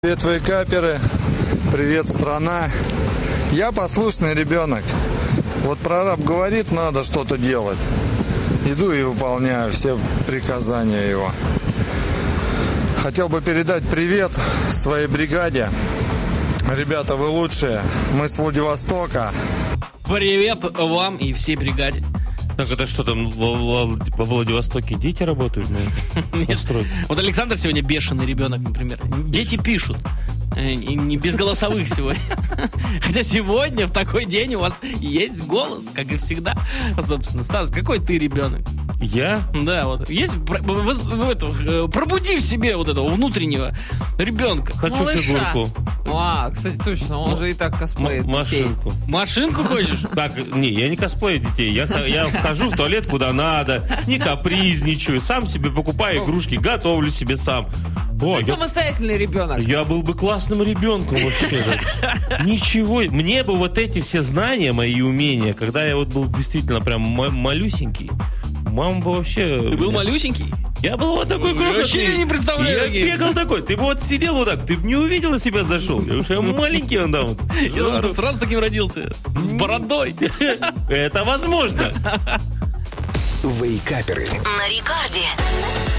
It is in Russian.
Привет, вейкаперы, привет, страна. Я послушный ребенок. Вот прораб говорит, надо что-то делать. Иду и выполняю все приказания его. Хотел бы передать привет своей бригаде. Ребята, вы лучшие. Мы с Владивостока. Привет вам и всей бригаде. Так это что там, во Владивостоке дети работают? Нет. Вот Александр сегодня бешеный ребенок, например. Дети пишут. И не без голосовых сегодня. Хотя сегодня, в такой день, у вас есть голос, как и всегда. Собственно, Стас, какой ты ребенок? Я? Да, вот. Есть пробуди в себе вот этого внутреннего ребенка. Хочу Малыша. фигурку. Кстати, точно, он же и так косплеит детей. Машинку. Машинку хочешь? Так, не, я не косплею детей. Я вхожу в туалет куда надо, не капризничаю, сам себе покупаю игрушки, готовлю себе сам. Ты самостоятельный ребенок. Я был бы классным ребенком вообще. Ничего. Мне бы вот эти все знания, мои умения, когда я вот был действительно прям малюсенький, мама бы вообще... Ты был малюсенький? Я был вот такой крохотный. Вообще не представляю. Я бегал такой. Ты бы вот сидел вот так, ты бы не увидел, из себя зашел. Я маленький он там. Я думал, ты сразу таким родился. С бородой. Это возможно. Вейкаперы. На Рекорде.